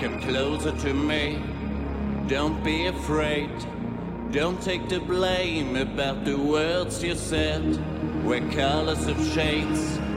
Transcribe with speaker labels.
Speaker 1: Come closer to me, don't be afraid. Don't take the blame about the words you said. We're colors of shades